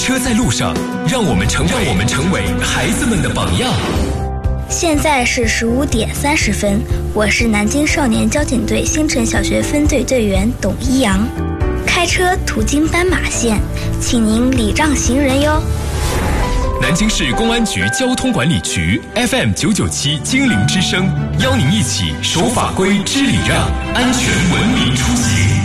车在路上，让我们成为孩子们的榜样。 现在是15点30分，我是南京少年交警队新城小学分队队员董一阳。开车途经斑马线，请您礼让行人哟。 南京市公安局交通管理局 FM 997精灵之声，邀您一起守法规、知礼让，安全文明出行。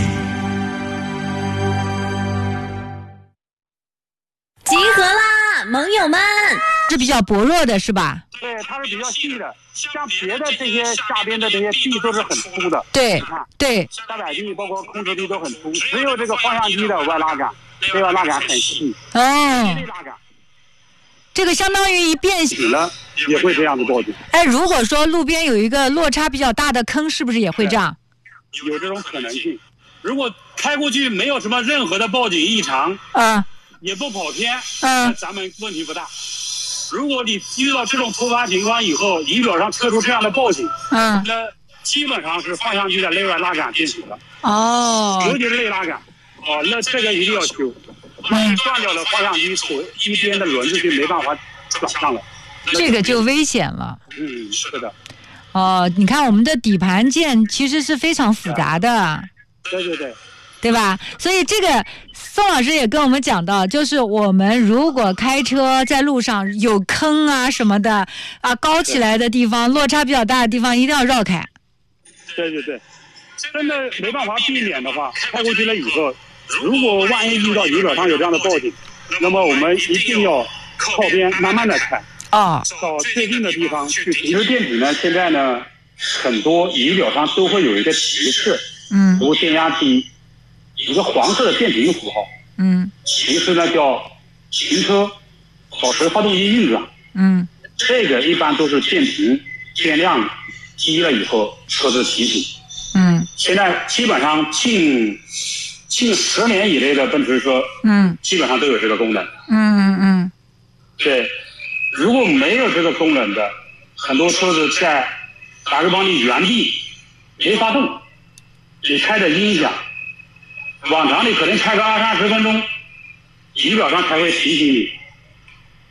集合啦，盟友们！ 是比较薄弱的是吧？ 对，它是比较细的，像别的这些下边的这些地都是很粗的。 对， 你看， 对， 大摆地包括空车地都很粗，只有这个方向机的外拉杆，内外拉杆很细，内拉杆。 这个相当于一变形了，也会这样的报警。 哎，如果说路边有一个落差比较大的坑，是不是也会这样？ 有这种可能性。如果开过去没有什么任何的报警异常，也不跑偏，那咱们问题不大。如果你遇到这种突发情况以后，仪表上测出这样的报警，那基本上是方向机的内外拉杆变形了。尤其是内拉杆，那这个一定要修。断掉了方向机一边的轮子就没办法转上了， 这个就危险了。 是的。 你看我们的底盘件其实是非常复杂的。 对。 对吧？所以这个宋老师也跟我们讲到，就是我们如果开车在路上有坑啊什么的啊，高起来的地方、落差比较大的地方，一定要绕开。 对，真的没办法避免的话，开过去了以后，如果万一遇到仪表上有这样的报警，那么我们一定要靠边慢慢的开，到确定的地方去。其实电瓶呢，现在呢，很多仪表上都会有一个提示，如电压低。一个黄色的电瓶符号，其实呢叫停车，保持发动机运转，这个一般都是电瓶电量低了以后车子提醒，现在基本上近10年以内的奔驰车，基本上都有这个功能，对，如果没有这个功能的，很多车子在打个比方，你原地没发动，你开着音响。往常你可能开个20-30分钟，仪表上才会提醒你